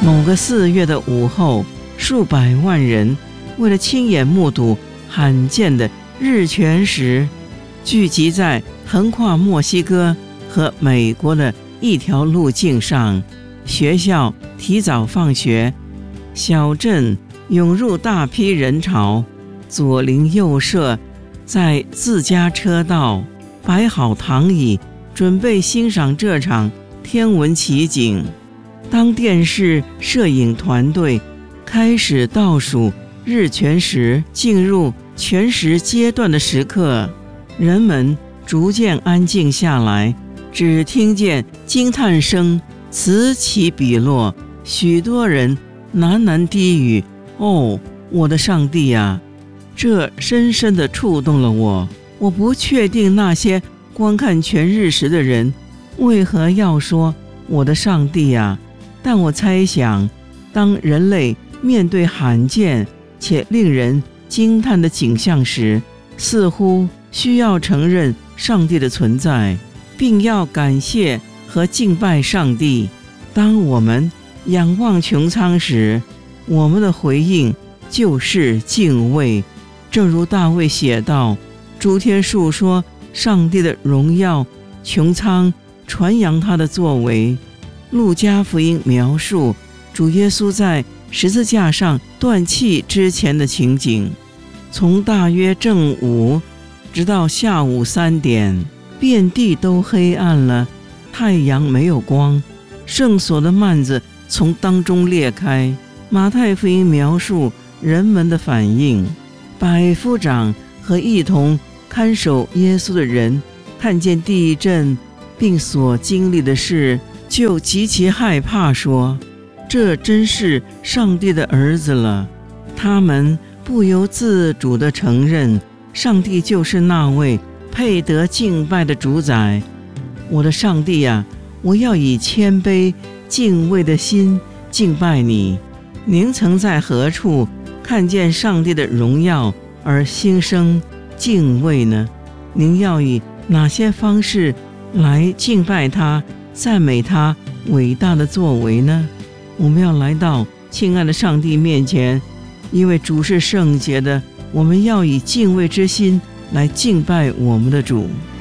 某个4月的午后，数百万人为了亲眼目睹罕见的日全食，聚集在横跨墨西哥和美国的一条路径上。学校提早放学，小镇涌入大批人潮，左邻右舍在自家车道摆好躺椅，准备欣赏这场天文奇景。当电视摄影团队开始倒数日全食进入全食阶段的时刻，人们逐渐安静下来，只听见惊叹声此起彼落，许多人喃喃低语：哦，我的上帝呀！这深深地触动了我。我不确定那些观看全日食的人为何要说我的上帝呀，但我猜想，当人类面对罕见且令人惊叹的景象时，似乎需要承认上帝的存在，并要感谢和敬拜上帝。当我们仰望穹苍时，我们的回应就是敬畏。正如大卫写道：诸天述说上帝的荣耀，穹苍传扬他的作为。路加福音描述主耶稣在十字架上断气之前的情景。从大约正午直到下午3点，遍地都黑暗了，太阳没有光，圣所的幔子从当中裂开。马太福音描述人们的反应，百夫长和一同看守耶稣的人看见地震并所经历的事，就极其害怕，说：这真是上帝的儿子了。他们不由自主地承认，上帝就是那位配得敬拜的主宰。我的上帝啊，我要以谦卑敬畏的心敬拜你。您曾在何处看见上帝的荣耀而心生敬畏呢？您要以哪些方式来敬拜他，赞美他伟大的作为呢？我们要来到亲爱的上帝面前，因为主是圣洁的，我们要以敬畏之心来敬拜我们的主。